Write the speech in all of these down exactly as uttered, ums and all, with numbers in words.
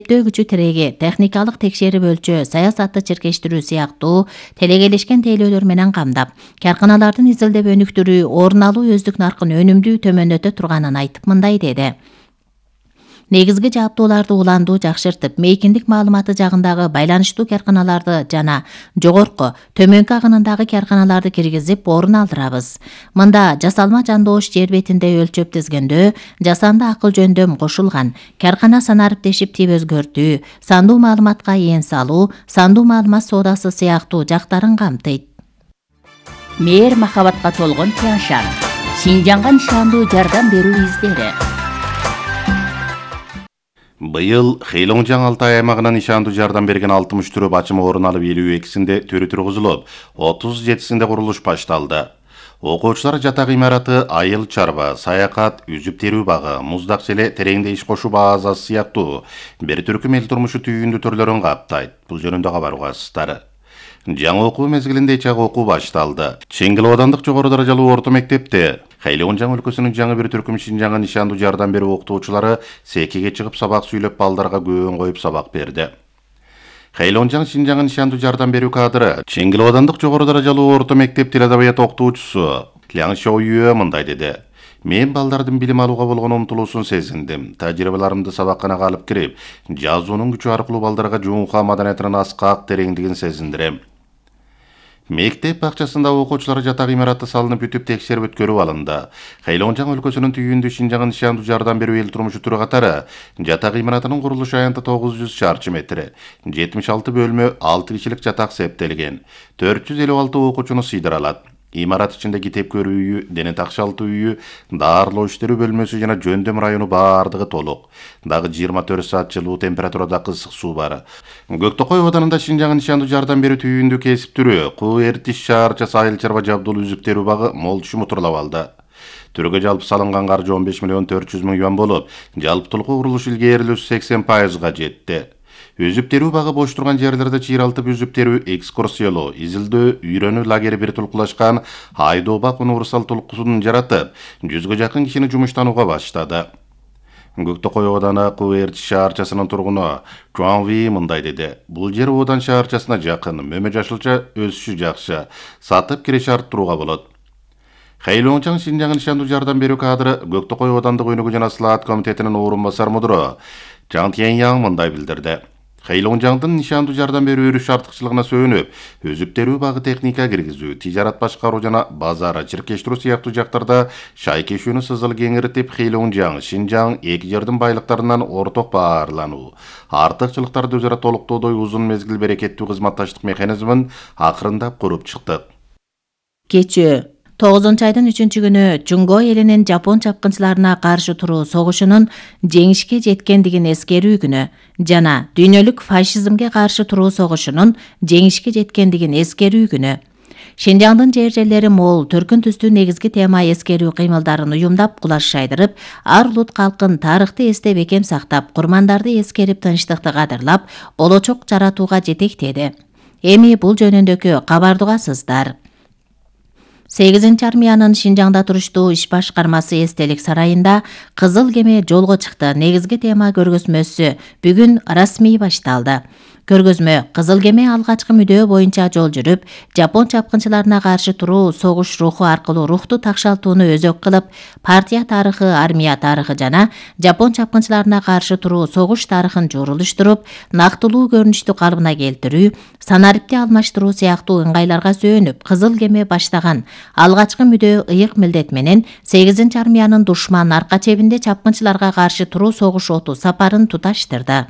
Күчү тиреги, техникалык текшерип өлчөө, саясатты чиркештирүү сыяктуу телегелешкен тейлөөлөр менен камдап, карканалардын изилдеп өнүктүрүү, орун алуу өздүк наркын өнүмдүү төмөндөтө турганын айтып мындай деди. Негизги жааптууларды уландуу жакшыртып, мейкиндик маалыматы жагындагы байланыштуу карканаларды жана жогорку, төмөнкү агынындагы карканаларды киргизип орун алдырабыз. Мында жасалма жандоош жер бетинде өлчөп тизгендөө, жасанды акыл жөндөм кошулган, каркана санариптешип тип өзгөртүү, сандуу маалыматка эн салуу, сандуу маалымат соодасы сыяктуу жактарын камтыйт. Мээр махабатка толгон Тяньшан. Шинжаңга нышандуу жардам берүү издери. Быйыл Хэйлонжан Алтай аймагынан нишандуу жардам берген алтымыш түрөп ачымы орун алып элүү экисинде төрү тургузулуп, отуз жетисинде курулуш башталды. Окуучулар жатак имараты, айыл чарба, саякат, үзүп терүү багы, муздак желе, тереңде иш кошуу базасы сыяктуу бир түркүм эл турмушу түйүндүү төрлөрүн каптайт. Бул жөнүндө кабар угасыздар. Жаңы окуу мезгилинде чагы окуу башталды. Чеңгил аудандык жогору даражалуу орто мектепте Хэйлонжан өлкөсүнүн жаңы бир түркүм Шинжаңга нишандуу жардам берүү окутуучулары секиге чыгып сабак сүйлөп балдарга көбөн коюп сабак берди. Хэйлонжан Шинжаңга нишандуу жардам берүү кадры Чеңгил аудандык жогору даражалуу орто мектеп тил адабият окутуучусу Ляң Шоуюэ мындай деди. Мен балдардын билим алууга болгон умтулуусун сезиндим. Тажрыйбаларымды сабакканага алып кирип, жазуунун күчү аркылуу балдарга жуунка маданиятынын аскак тереңдигин сезиндирем. Мектеп бакчасында окуучулар жатак имараты салынып бүтүп текшерип өткөрүп алынды. Хэйлонжан өлкөсүнүн түйүндүү Шинжаңга нишандуу жардам берүү эл турмушу түрү катары жатак имаратынын курулуш аянты тогуз жүз чарчы метр, жетимиш алты бөлмө, алты кишилик жатак септелген. төрт жүз элүү алты окуучуну сыйдыра алат. Имарат ичинде китеп көрүү үйү, дене такшалтуу үйү, даарылоо иштерүү бөлмөсү жана жөндөм району баардыгы толук. Дагы жыйырма төрт саат жылуу температурадагы ысык суу бар. Көктөкөй абаданында Шинжаңга нишандуу жардам берүү түйүндүү кесип түрү, Куу Эртиш шаарчасы айыл чарба жабдуулуу үзүп терүү багы мол түшүм утурлап алды. Түргө жалпы салынган каржы он беш миллион төрт жүз миң юан болуп, жалпылык курулуш илгээрилүүсү сексен пайызга жетти. Үзүп терүү багы бош турган жерлерде чыйралтып үзүп терүү, экскурсиялоо, изилдөө, үйрөнүү лагери бир тулкулашкан Айдоо бак универсал тулкусун жаратып, жүзгө жакын кишини жумуштанууга баштады. Көктөкөй ауданы Куу Эртиш шаарчасынын тургуну Чуан Ви мындай деди. Бул жер Одан шаарчасына жакын, мөмө жашылча өсүшү жакшы, сатып киреше арттырууга болот. Хэйлонжан Шинжаңга нишандуу жардам берүү кадры Көктөкөй аудандык өнүгүү жана слаат комитетинин орун басар мудуру Жан Тяньяң мындай билдирди. Хэйлонжандын нишандуу жардам берүү өрүш артыкчылыгына сөөнүп, өзүп терүү багы техника киргизүү, тижарат башкаруу жана базары чиркештирүү сыяктуу жактарда шайкешүүнү сызыл кеңиртип, Хэйлонжан, Шинжаң эки жердин байлыктарынан орток баарлануу, артыкчылыктарды өзара толуктоодой узун мезгил берекеттүү кызматташтык механизмин акырындап куруп чыктык. Кечүү тогузунчу айдын үчүнчү күнү Жунго элинин Жапон чапкынчыларына каршы туруу согушунун жеңишке жеткендигин эскерүү күнү жана дүйнөлүк фашизмге каршы туруу согушунун жеңишке жеткендигин эскерүү күнү. Шинжаңдын жер жерлери мол, төркүн түстүү негизги тема эскерүү кыймылдарын уюмдап, кулаш шайдырып, ар улут калкын тарыхты эсте бекем сактап, курмандарды эскерип, тынчтыкты кадырлап, болочок жаратууга жетектеди. Эми бул жөнүндөгү кабарды угасыздар. сегизинчи армиянын Шинжаңда туруштуу иш башкармасы эстелик сарайында Кызыл кеме жолго чыкты. Негизги тема көргөзмөсү бүгүн расмий башталды. Көргөзмө Кызыл кеме алгачкы мүдөө боюнча жол жүрүп, Жапон чапкынчыларына каршы туруу согуш руху аркылуу рухту такшалтууну өзөк кылып, партия тарыхы, армия тарыхы жана Жапон чапкынчыларына каршы туруу согуш тарыхын журулуштуруп, нактылуу көрүнүштү калыбына келтирүү, санарипти алмаштыруу сыяктуу ыңгайларга сөөнүп, Кызыл кеме баштаган алгачкы мүдөө ыйык милдет менен сегизинчи армиянын душман арка чебинде чапкынчыларга каршы туруу согуш оту сапарын туташтырды.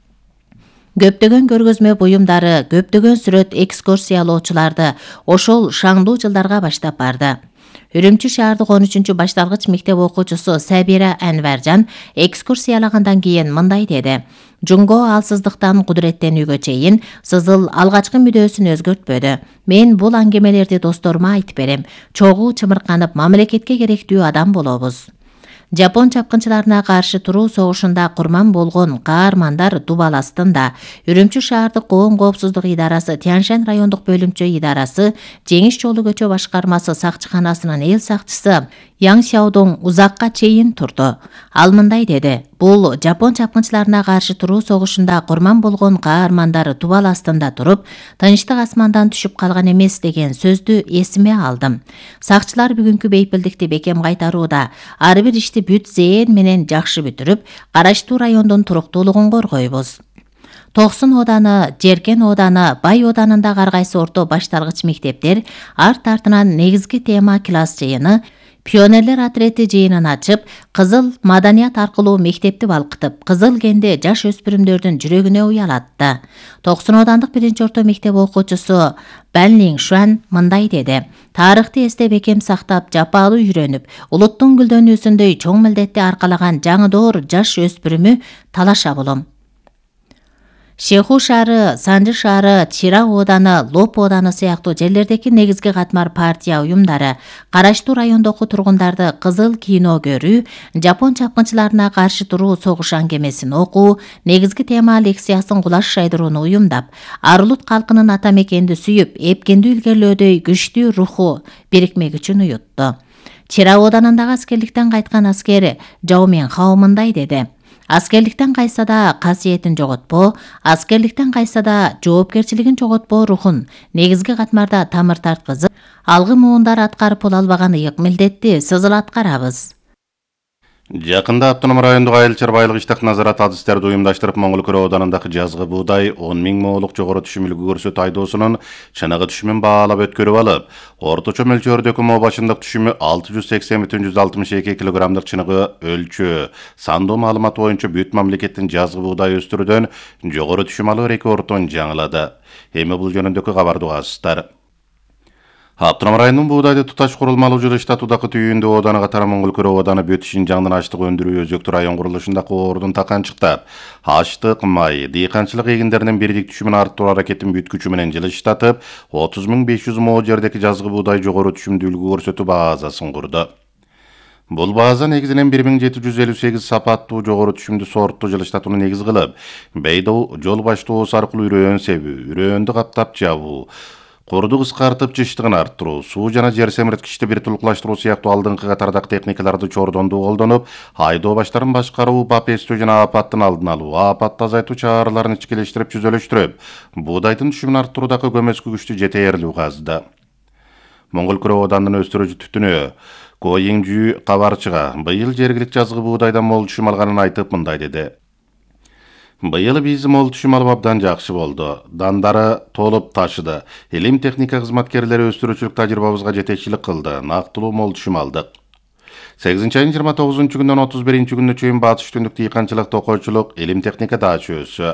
Көптөгөн көргөзмө буюмдары, көптөгөн сүрөт экскурсиялоочуларды ошол шаңдуу жылдарга баштап барды. Үрүмчү шаардык он үчүнчү башталгыч мектеп окуучусу Сабира Анваржан экскурсиялагандан кийин мындай деди. Жунго алсыздыктан кудуреттенүүгө чейин сызыл алгачкы мүдөөсүн өзгөртпөдү. Мен бул аңгемелерди досторума айтып берем. Чогуу чымырканып, мамлекетке керектүү адам болобуз. Жапон чапкынчыларына каршы туруу согушунда курман болгон каармандар Дубал астында Үрүмчү шаардык коом коопсуздук идарасы, Тяньшан райондук бөлүмчө идарасы, Жеңиш жолу көчө башкармасы сакчыканасынын эл сакчысы Яң Сяодong узакка чейин турду. Ал мындай деди: "Бул Жапон чапкынчыларына каршы туруу согушунда курман болгон каармандар тубал астында туруп, тынчтык асмандан түшүп калган эмес" деген сөздү эсиме алдым. Сакчылар бүгүнкү бейпилдикти бекем кайтарууда ар бир ишти бүт зээн менен жакшы бүтүрүп, караштуу райондун туруктуулугун коргойбуз. Токсон ооданы, Жеркен ооданы, Бай оодарында ар кайсы орто башталгыч мектептер арт артынан негизги тема класс жыйыны, пионерлер отрети жыйынын ачып, кызыл маданият аркылуу мектепти балкытып, кызыл кенди жаш өспүрүмдөрдүн жүрөгүнө уялатты. Токсон оодандык биринчи орто мектеп окуучусу Бэнлин Шуан мындай деди: "Тарыхты эсте бекем сактап, жапалуу үйрөнүп, улуттун гүлдөнүүсүндөй чоң милдетти аркалаган жаңы жаш өспүрүмү талаша болом." Шеху шаары, Санжы шаары, Чира ооданы, Лоп ооданы сыяктуу жерлердеки негизги катмар партия уюмдары караштуу райондогу тургундарды кызыл кино көрүү, Жапон чапкынчыларына каршы туруу согуш аңгемесин окуу, негизги тема лекциясын кулаш шайдырууну уюмдап, ар улут калкынын ата мекенди сүйүп, эпкенди илгерлөөдөй күчтүү руху бирикмек үчүн уютту. Чира оодарындагы аскерликтен кайткан аскери Жао Менхао мындай деди: "Аскерликтен кайса да касиетин жоготпо, аскерликтен кайса да жоопкерчилигин жоготпо рухун негизги катмарда тамыр тарткызып, алгы муундар аткарып боло албаган ыйык милдетти сызыл аткарабыз." Жакында автоном райондук айыл чарбайлык иштак назарат адистерди уюмдаштырып, Моңгол Күрө оодарындагы жазгы буудай он миң моолук жогору түшүмүлгү көрсөтүү айдоосунун чыныгы түшүмүн баалап өткөрүп алып, орточо мөлчөрдөгү моо башындык түшүмү алты жүз сексен бүтүн жүз алтымыш эки килограммдык чыныгы өлчөө сандуу маалымат боюнча бүт мамлекеттин жазгы буудай өстүрүүдөн жогору түшүм алуу рекордун жаңылады. Эми бул жөнүндөгү кабарды угасыздар. Автоном районунун буудайды туташ курулмалуу жылыштатуудагы түйүндө ооданы катары Моңгол Күрө ооданы бүт Шинжаңдын аштык өндүрүү өзөктүү район курулушундагы ордун таканчыктап, аштык, май, дыйканчылык эгиндеринин бирдик түшүмүн арттыруу аракетин бүт күчү менен жылыштатып, отуз миң беш жүз moo жердеки жазгы буудай жогору түшүмдүүлүгү көрсөтүү базасын курду. Бул база негизинен бир миң жети жүз элүү сегиз сапаттуу жогору түшүмдүү сортту жылыштатууну негиз кылып, бейдоо жол баштоо ос аркылуу үрөөн себүү, үрөөндү каптап жабуу, курду кыскартып жыштыгын арттыруу, суу жана жер семирткичти бир тулуклаштыруу сыяктуу алдыңкы катардагы техникаларды чордондуу колдонуп, айдоо баштарын башкаруу, бап эстөө жана апаттын алдын алуу, апатты азайтуу чараларын ичкилештирип жүзөлөштүрүп, буудайдын түшүмүн арттыруудагы көмөскү күчтү жетээрлүү казды. Моңгол Күрө оодарынын өстүрүүчү түтүнү Ко Йиңжүү кабарчыга быйыл жергилик жазгы буудайдан мол түшүм алганын айтып мындай деди: "Быйыл биз мол түшүм алып абдан жакшы болду. Дандары толуп ташыды. Илим техника кызматкерлери өстүрүүчүлүк тажрыйбабызга жетекчилик кылды. Нактылуу мол түшүм алдык. сегизинчи айдын жыйырма тогузунчу күндөн отуз биринчи күнүнө чейин батыш түндүк дыйканчылык, токойчулук, илим техника дааш өсү,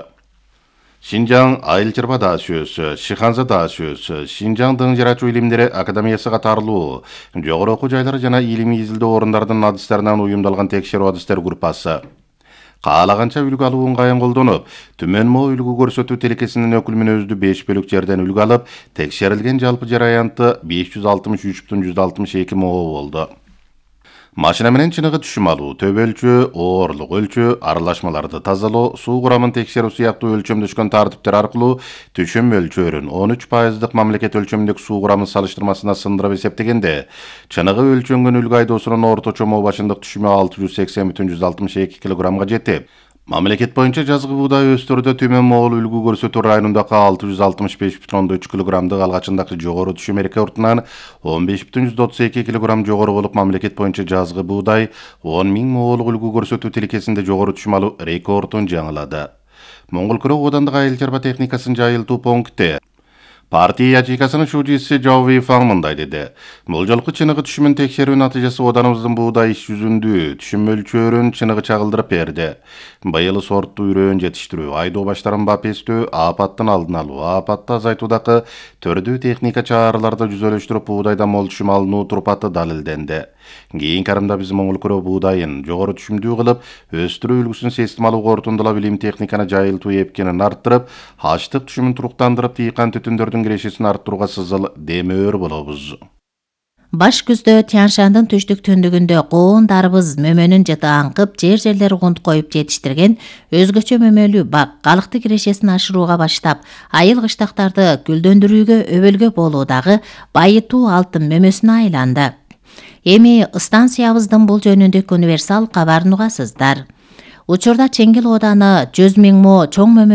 Шинжаң айыл чарба дааш өсү, Шиханза дааш өсү, Шинжаң дың жарачуу илимдери академиясы катарлуу жогору окуу жайлары жана илимий изилдөө орундардын адистеринен уюмдалган текшерүү адистер группасы каалаганча үлгү алуу ыңгайын колдонуп, түмөн moo үлгү көрсөтүү телекесинин өкүлүмүн өзү беш бөлүк жерден үлгү алып, текшерилген жалпы жер аянты беш жүз алтымыш үч бүтүн жүз алтымыш эки moo болду. Машина менен чыныгы түшүм алуу, төбө өлчөө, оорлук өлчөө, аралашмаларды тазалоо, суу курамын текшерүү сыяктуу өлчөмдөшкөн тартиптер аркылуу түшүм өлчөөрүн он үч пайыздык мамлекет өлчөмүндөгү суу курамын салыштырмасына сындырып эсептегенде, чыныгы өлчөнгөн үлгү айдоосунун орточо moo башындык түшүмү алты жүз сексен бүтүн жүз алтымыш эки килограммга жетип, мамлекет боюнча жазгы буудай өстүрүүдө түмөн moo үлгү көрсөтүү районундагы алты жүз алтымыш беш бүтүн ондон үч килограммдык алгачындагы жогору түшүм рекордунан он беш бүтүн жүз отуз эки килограмм жогору болуп, мамлекет боюнча жазгы буудай он миң моолук үлгү көрсөтүү тилкесинде жогору түшүм алуу рекордун жаңылады. Моңгол Күрө оодандык айыл чарба техникасын жайылтуу пункти партия ячейкасынын шужиси Жао Вейфаң мындай деди: "Бул жолку чыныгы түшүмүн текшерүү натыйжасы оодарыбыздын буудай иш жүзүндүү түшүм өлчөөрүн чыныгы чагылдырып берди. Быйыл сорттуу үрөөн жетиштирүү, айдоо баштарын бап эстөө, апаттын алдын алуу, апатты азайтуудагы төрдүү техника чараларды жүзөлөштүрүп, буудайдан мол түшүм алынуу турпаты далилденди. Кийинки арымда биз Моңгол Күрө буудайын жогору түшүмдүү кылып, өстүрүү үлгүсүн системалуу кортундулап, илим техниканы жайылтуу эпкенин арттырып, аштык түшүмүн туруктандырып, дыйкан түтүндөрдүн кирешесин арттырууга сызыл демөөр болобуз." Баш күздө Тяншандын түштүк түндүгүндө коон дарбыз мөмөнүн жыты аңкып, жер-жерлер кунт коюп жетиштирген өзгөчө мөмөлүү бак калыкты кирешесин ашырууга баштап, айыл кыштактарды гүлдөндүрүүгө өбөлгө болуудагы байытуу алтын мөмөсүнө айланды. Эми станциябыздын бул жөнүндөгү универсал кабарын угасыздар. Учурда Чеңгел ооданы жүз миң мо чоң